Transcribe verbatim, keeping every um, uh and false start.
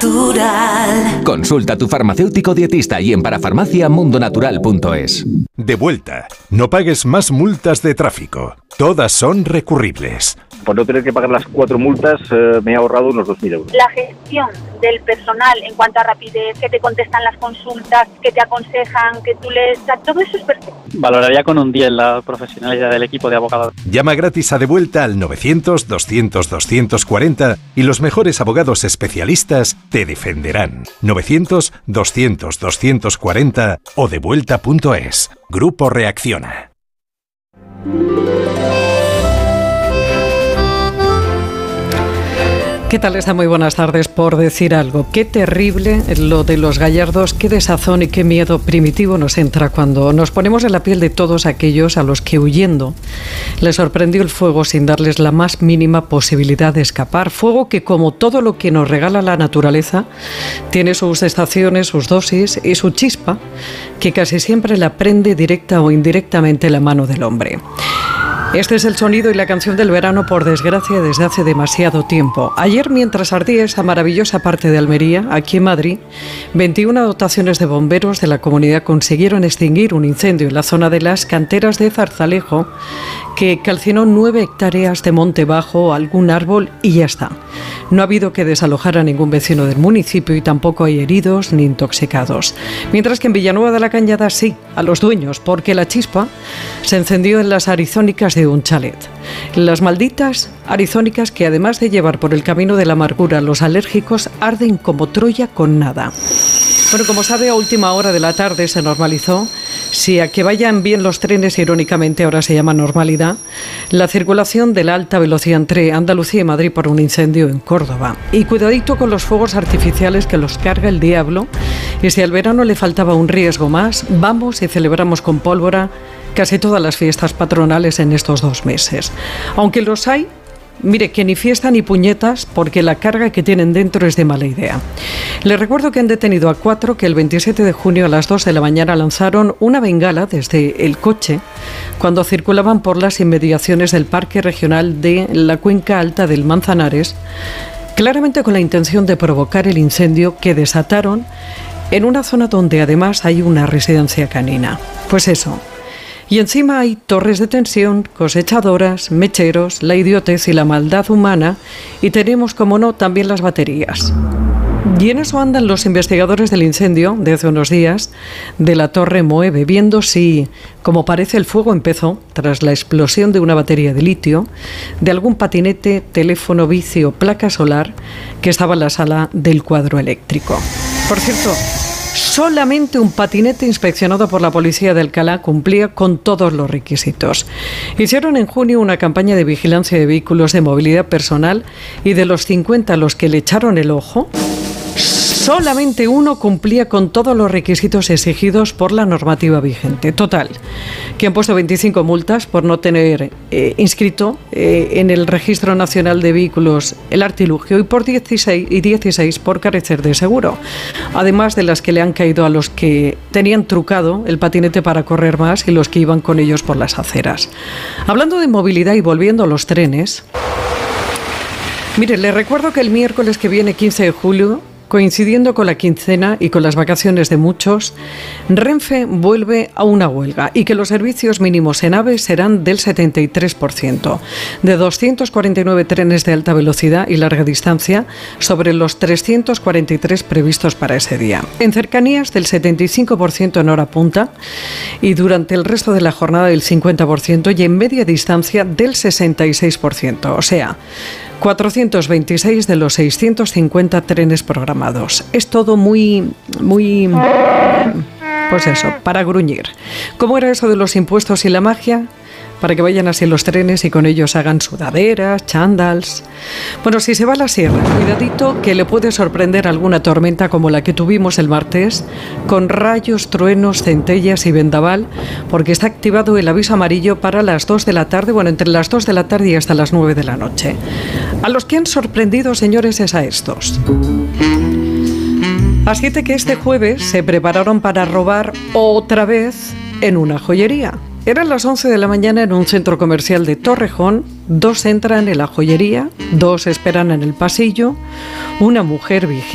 natural. Consulta a tu farmacéutico dietista y en parafarmacia mundo natural punto es. De vuelta. No pagues más multas de tráfico. Todas son recurribles. Por no tener que pagar las cuatro multas, eh, me he ahorrado unos dos mil euros. La gestión del personal en cuanto a rapidez, que te contestan las consultas, que te aconsejan, que tú les... Todo eso es perfecto. Valoraría con un diez la profesionalidad del equipo de abogados. Llama gratis a De Vuelta al novecientos, doscientos, doscientos cuarenta y los mejores abogados especialistas te defenderán. novecientos, doscientos, doscientos cuarenta o devuelta punto es. Grupo Reacciona. ¿Qué tal está? Muy buenas tardes. Por decir algo, qué terrible lo de los gallardos, qué desazón y qué miedo primitivo nos entra cuando nos ponemos en la piel de todos aquellos a los que huyendo les sorprendió el fuego sin darles la más mínima posibilidad de escapar. Fuego que, como todo lo que nos regala la naturaleza, tiene sus estaciones, sus dosis y su chispa, que casi siempre la prende directa o indirectamente la mano del hombre. Este es el sonido y la canción del verano, por desgracia, desde hace demasiado tiempo. Ayer, mientras ardía esa maravillosa parte de Almería, aquí en Madrid, veintiuna dotaciones de bomberos de la comunidad consiguieron extinguir un incendio en la zona de las canteras de Zarzalejo, que calcinó nueve hectáreas de monte bajo, algún árbol y ya está. No ha habido que desalojar a ningún vecino del municipio y tampoco hay heridos ni intoxicados. Mientras que en Villanueva de la Cañada sí, a los dueños, porque la chispa se encendió en las arizónicas de un chalet. Las malditas arizónicas que, además de llevar por el camino de la amargura a los alérgicos, arden como Troya con nada. Bueno, como sabe, a última hora de la tarde se normalizó, si a que vayan bien los trenes, irónicamente ahora se llama normalidad, la circulación de la alta velocidad entre Andalucía y Madrid por un incendio en Córdoba. Y cuidadito con los fuegos artificiales que los carga el diablo, y si al verano le faltaba un riesgo más, vamos y celebramos con pólvora casi todas las fiestas patronales en estos dos meses. Aunque los hay, mire, que ni fiesta ni puñetas, porque la carga que tienen dentro es de mala idea. Les recuerdo que han detenido a cuatro que el veintisiete de junio a las dos de la mañana lanzaron una bengala desde el coche cuando circulaban por las inmediaciones del Parque Regional de la Cuenca Alta del Manzanares, claramente con la intención de provocar el incendio que desataron en una zona donde además hay una residencia canina. Pues eso. Y encima hay torres de tensión, cosechadoras, mecheros, la idiotez y la maldad humana, y tenemos, como no, también las baterías. Y en eso andan los investigadores del incendio de hace unos días de la Torre Moeve, viendo si, como parece, el fuego empezó tras la explosión de una batería de litio, de algún patinete, teléfono, bici o placa solar que estaba en la sala del cuadro eléctrico. Por cierto, solamente un patinete inspeccionado por la policía de Alcalá cumplía con todos los requisitos. Hicieron en junio una campaña de vigilancia de vehículos de movilidad personal y de los cincuenta a los que le echaron el ojo, solamente uno cumplía con todos los requisitos exigidos por la normativa vigente. Total, que han puesto veinticinco multas por no tener eh, inscrito eh, en el Registro Nacional de Vehículos el artilugio y por dieciséis, y dieciséis por carecer de seguro. Además de las que le han caído a los que tenían trucado el patinete para correr más y los que iban con ellos por las aceras. Hablando de movilidad y volviendo a los trenes, mire, les recuerdo que el miércoles que viene, quince de julio, coincidiendo con la quincena y con las vacaciones de muchos, Renfe vuelve a una huelga y que los servicios mínimos en AVE serán del setenta y tres por ciento, de doscientos cuarenta y nueve trenes de alta velocidad y larga distancia sobre los trescientos cuarenta y tres previstos para ese día. En cercanías del setenta y cinco por ciento en hora punta y durante el resto de la jornada del cincuenta por ciento y en media distancia del sesenta y seis por ciento, o sea, cuatrocientos veintiséis de los seiscientos cincuenta trenes programados. Es todo muy, muy, pues eso, para gruñir. ¿Cómo era eso de los impuestos y la magia? Para que vayan así los trenes y con ellos hagan sudaderas, chándals. Bueno, si se va a la sierra, cuidadito que le puede sorprender alguna tormenta como la que tuvimos el martes, con rayos, truenos, centellas y vendaval, porque está activado el aviso amarillo para las dos de la tarde, bueno, entre las dos de la tarde y hasta las nueve de la noche. A los que han sorprendido, señores, es a estos. A siete que este jueves se prepararon para robar otra vez en una joyería. Eran las once de la mañana en un centro comercial de Torrejón. Dos entran en la joyería, dos esperan en el pasillo, una mujer vigila.